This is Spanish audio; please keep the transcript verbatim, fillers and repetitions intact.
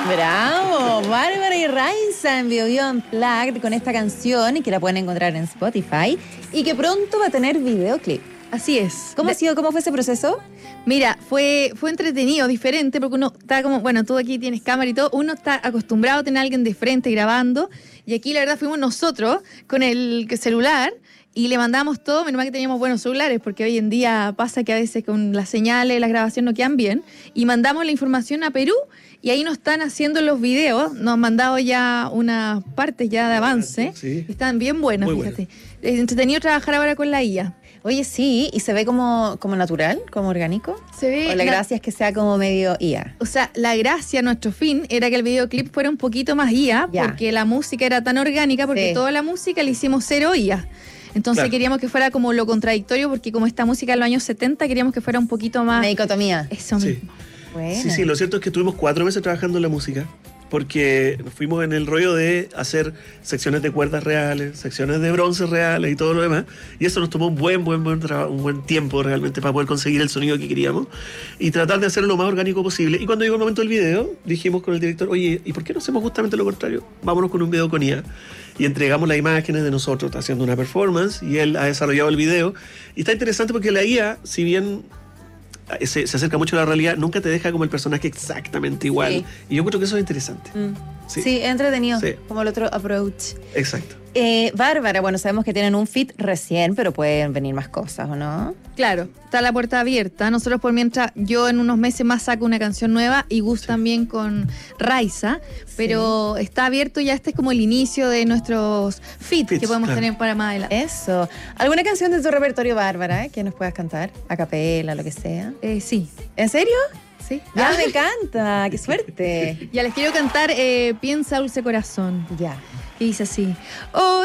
Bravo, Bárbara y Raiza en Bio Bio Unplugged con esta canción y que la pueden encontrar en Spotify y que pronto va a tener videoclip. Así es. ¿Cómo De- ha sido? ¿Cómo fue ese proceso? Mira, fue, fue entretenido, diferente, porque uno está como, bueno, tú aquí tienes cámara y todo, uno está acostumbrado a tener a alguien de frente grabando, y aquí la verdad fuimos nosotros con el celular y le mandamos todo, menos mal que teníamos buenos celulares, porque hoy en día pasa que a veces con las señales, las grabaciones no quedan bien, y mandamos la información a Perú, y ahí nos están haciendo los videos, nos han mandado ya unas partes ya de avance, Sí. están bien buenas, Muy fíjate. Es entretenido trabajar ahora con la I A. Oye, sí, y se ve como, como natural, como orgánico. Se ve O la na- gracia es que sea como medio I A. O sea, la gracia, nuestro fin, era que el videoclip fuera un poquito más I A, Ya. porque la música era tan orgánica, porque Sí. toda la música la hicimos cero I A. Entonces Claro. queríamos que fuera como lo contradictorio, porque como esta música de los años setenta, queríamos que fuera un poquito más... Una dicotomía. Eso Sí. mismo. Bueno. Sí, sí, lo cierto es que estuvimos cuatro meses trabajando en la música, porque fuimos en el rollo de hacer secciones de cuerdas reales, secciones de bronce reales y todo lo demás, y eso nos tomó un buen, buen, buen trabajo, un buen tiempo realmente para poder conseguir el sonido que queríamos y tratar de hacerlo lo más orgánico posible. Y cuando llegó el momento del video, dijimos con el director, oye, ¿y por qué no hacemos justamente lo contrario? Vámonos con un video con I A. Y entregamos las imágenes de nosotros haciendo una performance, y él ha desarrollado el video. Y está interesante porque la I A, si bien se, se acerca mucho a la realidad, nunca te deja como el personaje exactamente igual. Sí. Y yo creo que eso es interesante. Mm. Sí. Sí, entretenido, Sí. como el otro approach. Exacto. Eh, Bárbara, bueno, sabemos que tienen un fit recién, pero pueden venir más cosas, ¿o no? Claro, está la puerta abierta. Nosotros por mientras, yo en unos meses más saco una canción nueva y Gus también con Raiza, pero está abierto ya, este es como el inicio de nuestros feats Feats, que podemos claro. tener para más adelante. Eso. ¿Alguna canción de tu repertorio, Bárbara, que nos puedas cantar? A capela, lo que sea. Eh, sí, ¿En serio? sí. Ya, me encanta. ¡Qué suerte! Ya les quiero cantar eh, Piensa Dulce Corazón. Ya. Y dice así. Hoy